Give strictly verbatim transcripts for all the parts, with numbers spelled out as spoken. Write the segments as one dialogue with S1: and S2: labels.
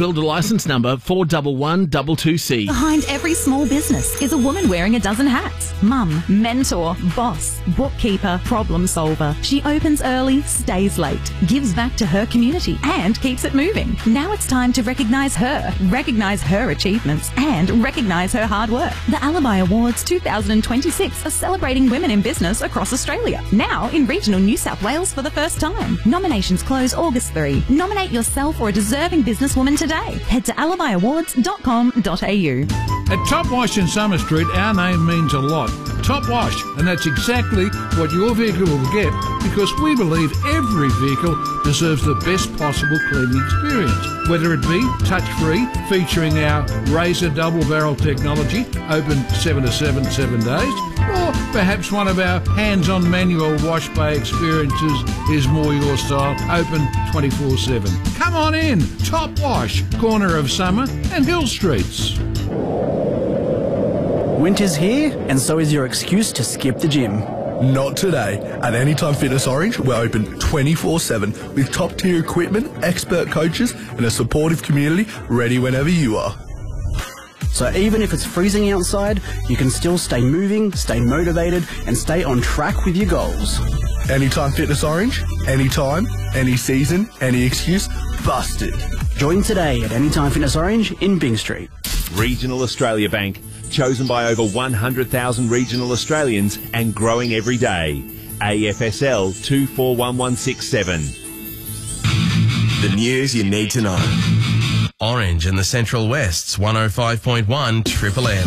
S1: Builder licence number four one one two two C.
S2: Behind every small business is a woman wearing a dozen hats. Mum, mentor, boss, bookkeeper, problem solver. She opens early, stays late, gives back to her community and keeps it moving. Now it's time to recognise her, recognise her achievements and recognise her hard work. The Alibi Awards two thousand twenty-six are celebrating women in business across Australia. Now in regional New South Wales for the first time. Nominations close August third. Nominate yourself or a deserving businesswoman today. Head to alibi awards dot com dot a u.
S3: At Top Wash in Summer Street, our name means a lot. Top Wash, and that's exactly what your vehicle will get, because we believe every vehicle deserves the best possible cleaning experience. Whether it be touch-free, featuring our Razor double barrel technology, open seven to seven, seven days, or perhaps one of our hands-on manual wash bay experiences is more your style, open twenty-four seven. Come on in, Top Wash, corner of Summer and Hill Streets.
S4: Winter's here, and so is your excuse to skip the gym.
S5: Not today. At Anytime Fitness Orange, we're open twenty-four seven with top-tier equipment, expert coaches, and a supportive community ready whenever you are.
S4: So even if it's freezing outside, you can still stay moving, stay motivated, and stay on track with your goals.
S5: Anytime Fitness Orange, anytime, any season, any excuse, busted.
S4: Join today at Anytime Fitness Orange in Byng Street.
S6: Regional Australia Bank, chosen by over one hundred thousand regional Australians and growing every day. A F S L two four one one six seven.
S7: The news you need to know. Orange in the Central West's one oh five point one Triple M.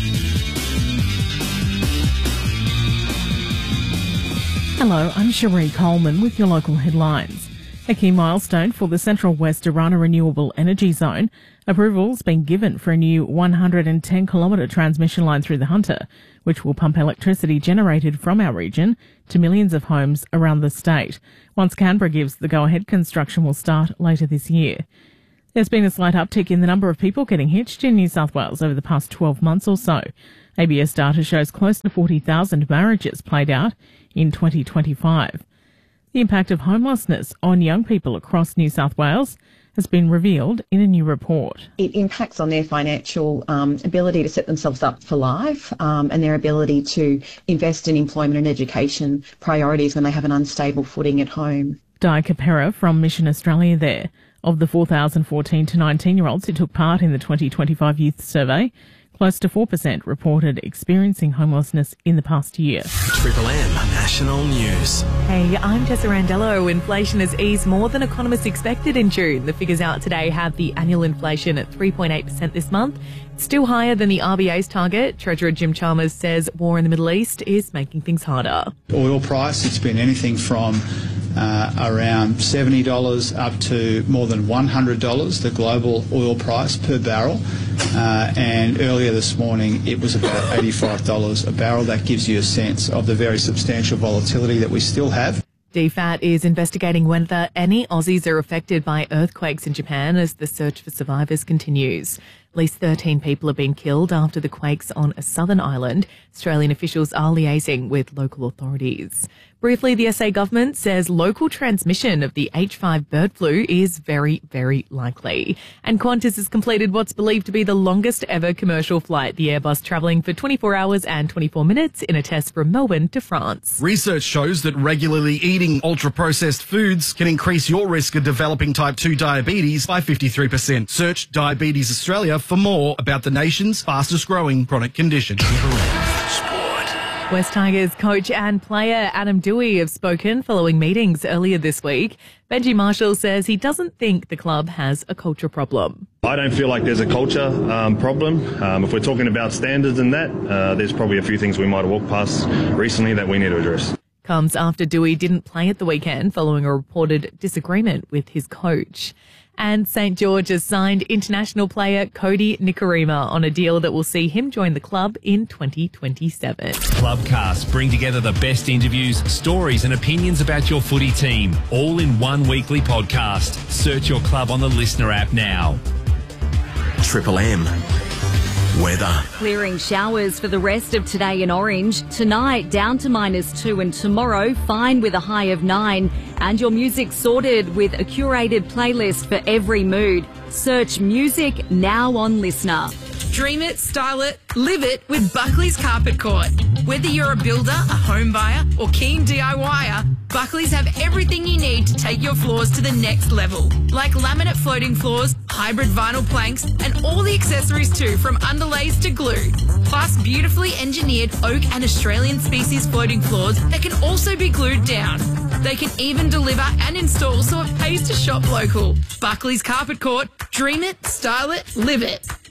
S8: Hello, I'm Cherie Coleman with your local headlines. A key milestone for the Central West Orana Renewable Energy Zone. Approval's been given for a new one hundred ten kilometre transmission line through the Hunter, which will pump electricity generated from our region to millions of homes around the state. Once Canberra gives the go-ahead, construction will start later this year. There's been a slight uptick in the number of people getting hitched in New South Wales over the past twelve months or so. A B S data shows close to forty thousand marriages played out in twenty twenty-five. The impact of homelessness on young people across New South Wales has been revealed in a new report.
S9: It impacts on their financial um, ability to set themselves up for life um, and their ability to invest in employment and education priorities when they have an unstable footing at home.
S8: Di Capera from Mission Australia there. Of the four thousand fourteen to nineteen-year-olds who took part in the twenty twenty-five youth survey, close to four percent reported experiencing homelessness in the past year.
S7: Triple M National News.
S10: Hey, I'm Tessa Randello. Inflation has eased more than economists expected in June. The figures out today have the annual inflation at three point eight percent this month. It's still higher than the R B A's target. Treasurer Jim Chalmers says war in the Middle East is making things harder.
S11: Oil price, it's been anything from uh, around seventy dollars up to more than one hundred dollars, the global oil price per barrel. Uh, and earlier this morning, it was about eighty-five dollars a barrel. That gives you a sense of the very substantial volatility that we still have.
S10: D F A T is investigating whether any Aussies are affected by earthquakes in Japan as the search for survivors continues. At least thirteen people have been killed after the quakes on a southern island. Australian officials are liaising with local authorities. Briefly, the S A government says local transmission of the H five bird flu is very, very likely. And Qantas has completed what's believed to be the longest ever commercial flight, the Airbus travelling for twenty-four hours and twenty-four minutes in a test from Melbourne to France.
S12: Research shows that regularly eating ultra-processed foods can increase your risk of developing type two diabetes by fifty-three percent. Search Diabetes Australia for more about the nation's fastest growing chronic condition.
S10: West Tigers coach and player Adam Doueihi have spoken following meetings earlier this week. Benji Marshall says he doesn't think the club has a culture problem.
S13: I don't feel like there's a culture um, problem. Um, if we're talking about standards and that, uh, there's probably a few things we might have walked past recently that we need to address.
S10: Comes after Doueihi didn't play at the weekend following a reported disagreement with his coach. And St George has signed international player Kodi Nikorima on a deal that will see him join the club in twenty twenty-seven.
S14: Clubcast bring together the best interviews, stories and opinions about your footy team, all in one weekly podcast. Search your club on the Listener app now.
S7: Triple M. Weather.
S15: Clearing showers for the rest of today in Orange. Tonight, down to minus two, and tomorrow, fine with a high of nine. And your music sorted with a curated playlist for every mood. Search music now on Listener.
S16: Dream it, style it, live it with Buckley's Carpet Court. Whether you're a builder, a home buyer or keen D I Y er, Buckley's have everything you need to take your floors to the next level. Like laminate floating floors, hybrid vinyl planks and all the accessories too, from underlays to glue. Plus beautifully engineered oak and Australian species floating floors that can also be glued down. They can even deliver and install so it pays to shop local. Buckley's Carpet Court. Dream it, style it, live it.